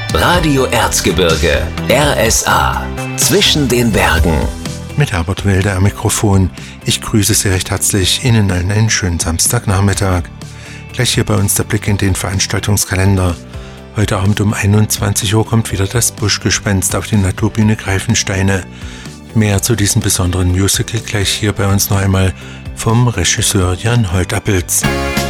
Radio Erzgebirge, RSA, zwischen den Bergen. Mit Herbert Wilde am Mikrofon. Ich grüße Sie recht herzlich. Ihnen allen einen schönen Samstagnachmittag. Gleich hier bei uns der Blick in den Veranstaltungskalender. Heute Abend um 21 Uhr kommt wieder das Buschgespenst auf die Naturbühne Greifensteine. Mehr zu diesem besonderen Musical gleich hier bei uns noch einmal vom Regisseur Jan Holtappels.